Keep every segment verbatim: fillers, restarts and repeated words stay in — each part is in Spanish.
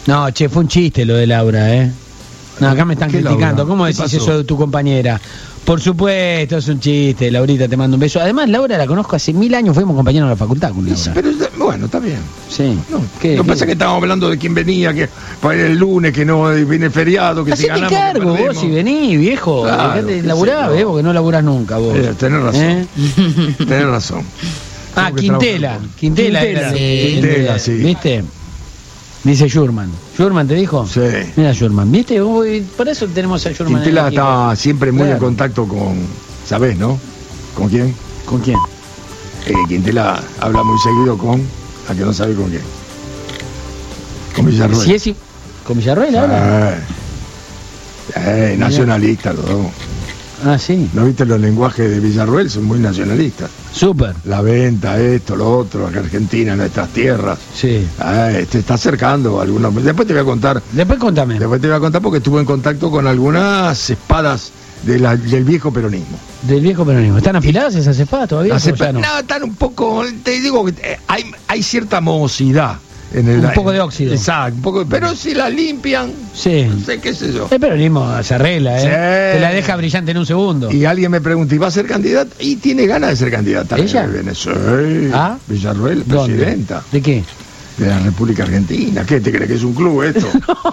No, che, fue un chiste lo de Laura, ¿eh? No, acá me están criticando. Laura? ¿Cómo decís pasó? Eso de tu compañera? Por supuesto, es un chiste, Laurita, te mando un beso. Además, Laura la conozco hace mil años, fuimos compañeros de la facultad con Laura. Pero bueno, está bien. Sí. No, ¿Qué, lo que pasa es que estábamos hablando de quién venía, que para el lunes, que no viene feriado, que si ganamos, cargo, vos si venís, viejo. Claro, laburás, ¿eh? Porque no laburás nunca vos. Eh, tenés razón. ¿Eh? Tenés razón. Ah, Quintela. Quintela. Quintela, sí. Quintela, sí. ¿Viste? Dice Schurman. ¿Schurman te dijo? Sí. Mira Schurman, ¿viste? Uy, por eso tenemos a Schurman. Quintela está siempre muy claro. en contacto con, ¿sabés, no? ¿Con quién? ¿Con quién? Eh, Quintela habla muy seguido con, a que no sabe con quién. Con Villarroel. ¿Sí es, ¿Con Villarroel habla? Eh, eh, nacionalista los dos. Ah, sí. ¿No viste los lenguajes de Villarroel? Son muy nacionalistas. Súper. La venta, esto, lo otro, acá Argentina, nuestras tierras. Sí. Eh, te está acercando a algunos. Después te voy a contar. Después contame. Después te voy a contar porque estuve en contacto con algunas espadas de la, del viejo peronismo. Del viejo peronismo. ¿Están afiladas esas espadas todavía? Las esp- no? no, están un poco. Te digo que hay, hay cierta mohosidad. En el, un poco de óxido. Exacto, un poco, pero si la limpian, sí. No sé qué sé yo. El peronismo se arregla, ¿eh? Sí. Te la deja brillante en un segundo. Y alguien me pregunta, ¿y va a ser candidata? Y tiene ganas de ser candidata. ¿Ella? Sí. ¿Ah? Villarroel, presidenta. ¿De qué? De la República Argentina. ¿Qué te crees que es un club esto?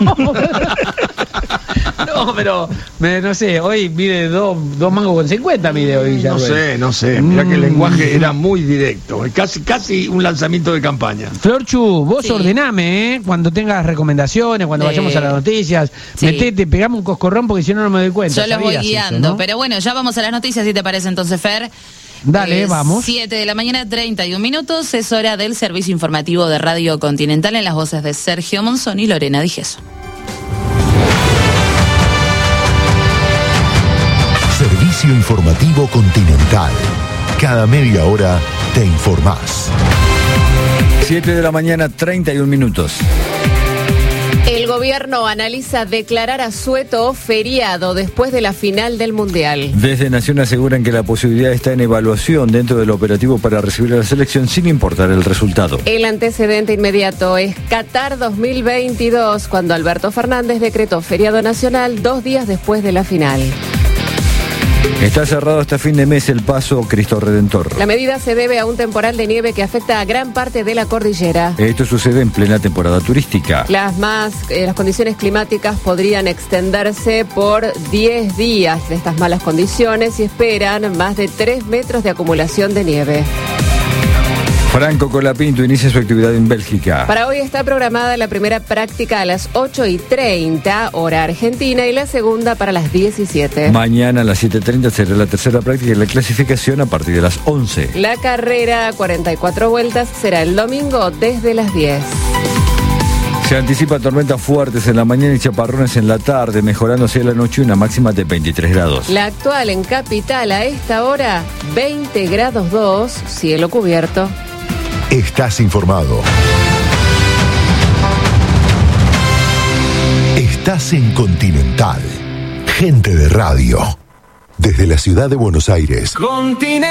No, pero me, no sé, hoy mide dos, dos mangos con cincuenta mide hoy Villarroel. No sé, no sé. Mirá mm. que el lenguaje era muy directo. Casi, casi un lanzamiento de campaña. Florchu, vos sí. ordename, ¿eh? Cuando tengas recomendaciones, cuando sí. vayamos a las noticias, sí. metete, pegame un coscorrón porque si no no me doy cuenta. Yo los voy guiando, eso, ¿no? Pero bueno, ya vamos a las noticias, si te parece entonces, Fer. Dale, eh, vamos. siete de la mañana, treinta y un minutos. Es hora del servicio informativo de Radio Continental en las voces de Sergio Monzón y Lorena Digeso. Servicio informativo Continental. Cada media hora te informás. siete de la mañana, treinta y un minutos. El gobierno analiza declarar asueto feriado después de la final del Mundial. Desde Nación aseguran que la posibilidad está en evaluación dentro del operativo para recibir a la selección sin importar el resultado. El antecedente inmediato es Qatar dos mil veintidós, cuando Alberto Fernández decretó feriado nacional dos días después de la final. Está cerrado hasta fin de mes el paso Cristo Redentor. La medida se debe a un temporal de nieve que afecta a gran parte de la cordillera. Esto sucede en plena temporada turística. Las más, eh, las condiciones climáticas podrían extenderse por diez días de estas malas condiciones y esperan más de tres metros de acumulación de nieve. Franco Colapinto inicia su actividad en Bélgica. Para hoy está programada la primera práctica a las ocho y treinta, hora argentina, y la segunda para las diecisiete. Mañana a las siete y treinta será la tercera práctica y la clasificación a partir de las once. La carrera a cuarenta y cuatro vueltas será el domingo desde las diez. Se anticipa tormentas fuertes en la mañana y chaparrones en la tarde, mejorándose a la noche una máxima de veintitrés grados. La actual en Capital a esta hora, veinte grados dos, cielo cubierto. Estás informado. Estás en Continental. Gente de radio. Desde la ciudad de Buenos Aires. Continental.